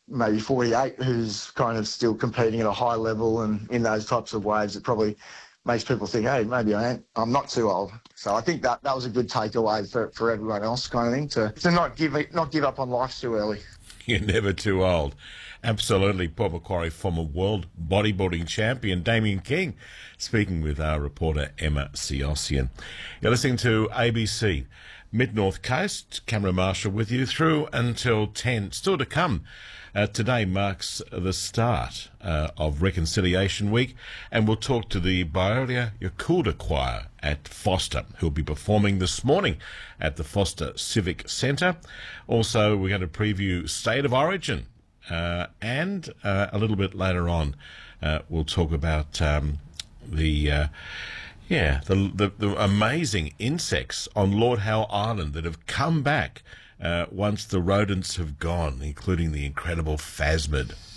maybe 48 who's kind of still competing at a high level and in those types of waves, it probably makes people think, hey, maybe I'm not too old. So I think that was a good takeaway for everyone else, kind of thing, to not give up on life too early. You're never too old. Absolutely. Port Macquarie former world bodybuilding champion Damien King speaking with our reporter Emma Siossian. You're listening to ABC Mid-North Coast. Cameron Marshall with you through until 10. Still to come. Today marks the start of Reconciliation Week, and we'll talk to the Biola Yakulta Choir at Foster, who'll be performing this morning at the Foster Civic Centre. Also, we're going to preview State of Origin, and a little bit later on, we'll talk about the amazing insects on Lord Howe Island that have come back once the rodents have gone, including the incredible phasmid.